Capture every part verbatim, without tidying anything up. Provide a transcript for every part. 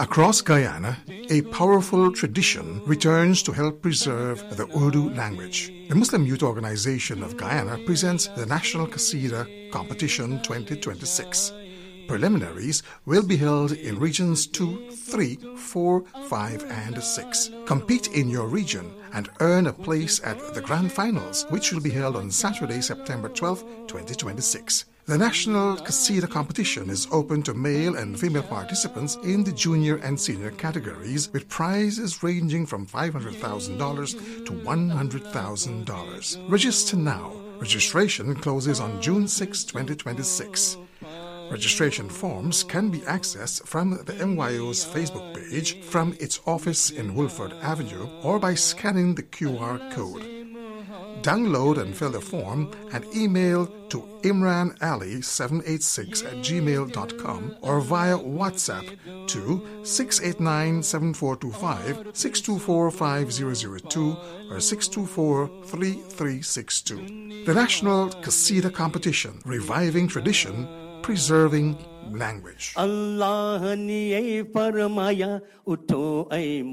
Across Guyana, a powerful tradition returns to help preserve the Urdu language. The Muslim Youth Organization of Guyana presents the National Qasida Competition twenty twenty-six. Preliminaries will be held in regions two, three, four, five, and six. Compete in your region and earn a place at the Grand Finals, which will be held on Saturday, September twelfth, twenty twenty-six. The National Qasida Competition is open to male and female participants in the junior and senior categories, with prizes ranging from five hundred thousand dollars to one hundred thousand dollars. Register now. Registration closes on June sixth, twenty twenty-six. Registration forms can be accessed from the M Y O's Facebook page, from its office in Woolford Avenue, or by scanning the Q R code. Download and fill the form and email to imran ali seven eight six at gmail dot com or via WhatsApp to six eight nine, seven four two five, six two four, five zero zero two or six two four, three three six two. The National Qasida Competition, reviving tradition, preserving language. Allah niye farmaya utho ay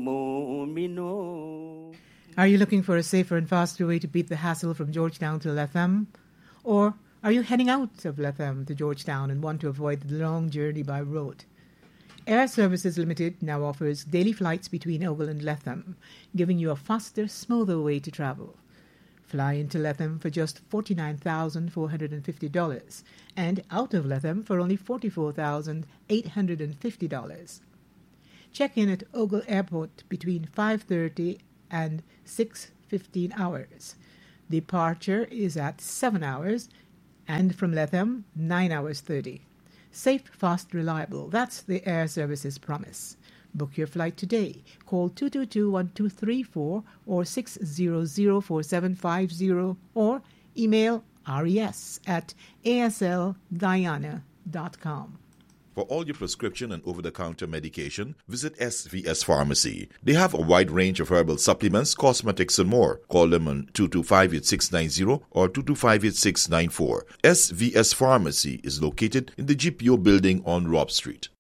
mu'mino. Are you looking for a safer and faster way to beat the hassle from Georgetown to Latham? Or are you heading out of Latham to Georgetown and want to avoid the long journey by road? Air Services Limited now offers daily flights between Oval and Latham, giving you a faster, smoother way to travel. Fly into Latham for just forty-nine thousand four hundred fifty dollars and out of Latham for only forty-four thousand eight hundred fifty dollars. Check in at Ogle Airport between five thirty and six fifteen hours. Departure is at seven hours and from Latham nine hours thirty. Safe, fast, reliable. That's the Air Services promise. Book your flight today. Call two two two, one two three four or six zero zero, four seven five zero or email res at a s l guyana dot com. For all your prescription and over-the-counter medication, visit S V S Pharmacy. They have a wide range of herbal supplements, cosmetics, and more. Call them on two two five, eight six nine zero or two two five, eight six nine four. S V S Pharmacy is located in the G P O building on Robb Street.